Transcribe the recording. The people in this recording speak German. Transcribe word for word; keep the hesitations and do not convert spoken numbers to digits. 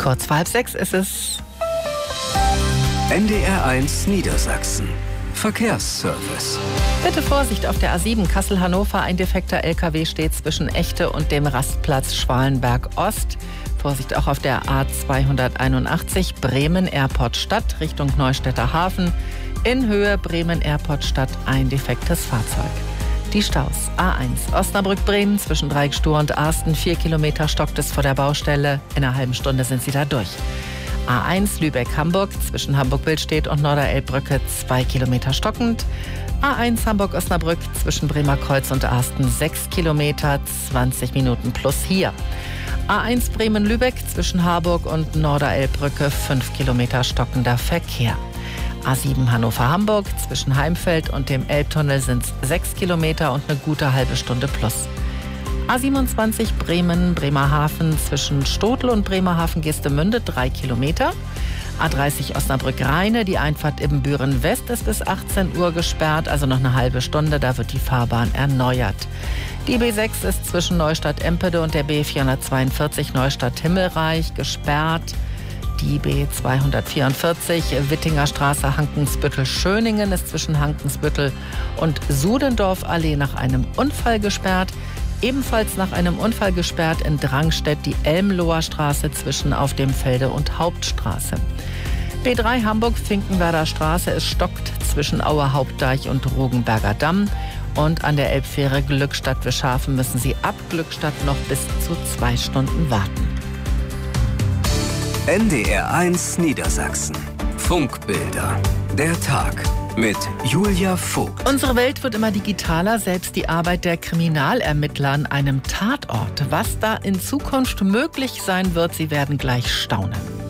Kurz vor halb sechs ist es. N D R eins Niedersachsen. Verkehrsservice. Bitte Vorsicht auf der A sieben Kassel-Hannover. Ein defekter L K W steht zwischen Echte und dem Rastplatz Schwalenberg-Ost. Vorsicht auch auf der A zweihunderteinundachtzig Bremen-Airport-Stadt Richtung Neustädter Hafen. In Höhe Bremen-Airport-Stadt ein defektes Fahrzeug. Die Staus. A eins Osnabrück-Bremen zwischen Dreieckstuhr und Arsten. Vier Kilometer stockt es vor der Baustelle. In einer halben Stunde sind sie da durch. A eins Lübeck-Hamburg zwischen Hamburg-Billstedt und Norderelbbrücke. Zwei Kilometer stockend. A eins Hamburg-Osnabrück zwischen Bremerkreuz und Arsten. Sechs Kilometer, zwanzig Minuten plus hier. A eins Bremen-Lübeck zwischen Harburg und Norderelbbrücke. Fünf Kilometer stockender Verkehr. A sieben Hannover-Hamburg zwischen Heimfeld und dem Elbtunnel sind es sechs Kilometer und eine gute halbe Stunde plus. A siebenundzwanzig Bremen, Bremerhaven zwischen Stodl und Bremerhaven-Geestemünde drei Kilometer. A dreißig Osnabrück-Rheine, die Einfahrt Ibbenbüren-West ist bis achtzehn Uhr gesperrt, also noch eine halbe Stunde, da wird die Fahrbahn erneuert. Die B sechs ist zwischen Neustadt-Empede und der B vierhundertzweiundvierzig Neustadt-Himmelreich gesperrt. Die B zweihundertvierundvierzig Wittinger Straße Hankensbüttel-Schöningen ist zwischen Hankensbüttel und Sudendorf-Allee nach einem Unfall gesperrt. Ebenfalls nach einem Unfall gesperrt in Drangstedt die Elmloher Straße zwischen Auf dem Felde und Hauptstraße. B drei Hamburg-Finkenwerder Straße, es stockt zwischen Auer Hauptdeich und Rogenberger Damm. Und an der Elbfähre Glückstadt-Wischhafen müssen Sie ab Glückstadt noch bis zu zwei Stunden warten. N D R eins Niedersachsen. Funkbilder. Der Tag mit Julia Vogt. Unsere Welt wird immer digitaler, selbst die Arbeit der Kriminalermittler an einem Tatort. Was da in Zukunft möglich sein wird, Sie werden gleich staunen.